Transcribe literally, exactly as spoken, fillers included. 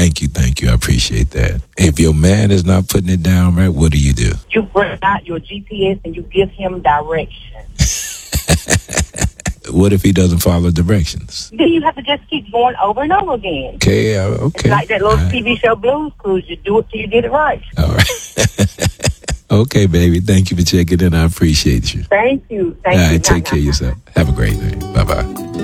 Thank you, thank you. I appreciate that. If your man is not putting it down right, what do you do? You bring out your G P S and you give him direction. What if he doesn't follow directions? Then you have to just keep going over and over again. Okay, uh, okay. It's like that little right. T V show Blues Clues. You do it till you get it right. All right. Okay, baby. Thank you for checking in. I appreciate you. Thank you. Thank All you. right, take care of yourself. Have a great day. Bye-bye.